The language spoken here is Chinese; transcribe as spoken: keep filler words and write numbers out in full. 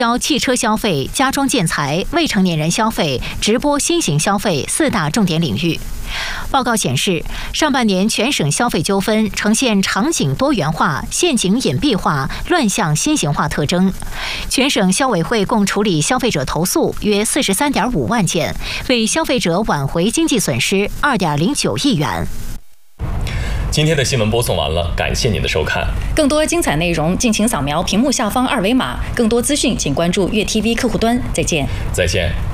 销汽车消费、家装建材、未成年人消费、直播新型消费四大重点领域。报告显示，上半年全省消费纠纷呈现场景多元化、陷阱隐蔽化、乱象新型化特征。全省消委会共处理消费者投诉约四十三点五万件，为消费者挽回经济损失二点零九亿元。 今天的新闻播送完了，感谢您的收看。 更多精彩内容，敬请扫描屏幕下方二维码。更多资讯，请关注粤 T V 客户端。再见。 再见。